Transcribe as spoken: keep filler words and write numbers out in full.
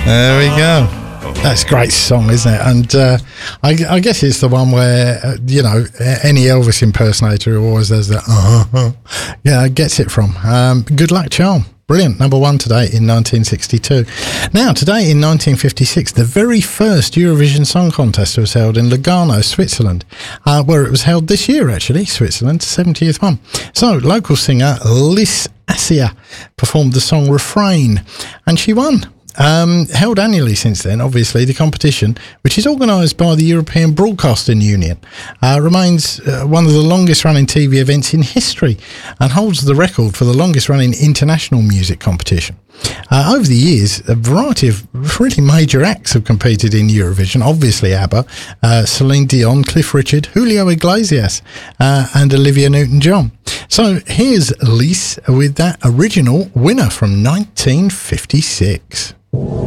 There we go. That's a great song, isn't it? And uh, I, I guess it's the one where, uh, you know, any Elvis impersonator who always does that, uh-huh, yeah, gets it from. Um, Good Luck Charm. Brilliant. Number one today in nineteen sixty-two. Now, today in nineteen fifty-six, the very first Eurovision Song Contest was held in Lugano, Switzerland, uh, where it was held this year, actually, Switzerland's seventieth one. So, local singer Liz Assia performed the song Refrain, and she won. Um, held annually since then, obviously, the competition, which is organised by the European Broadcasting Union, uh, remains uh, one of the longest-running T V events in history and holds the record for the longest-running international music competition. Uh, over the years, a variety of really major acts have competed in Eurovision. Obviously, ABBA, uh, Celine Dion, Cliff Richard, Julio Iglesias, uh, and Olivia Newton-John. So here's Liz with that original winner from nineteen fifty-six.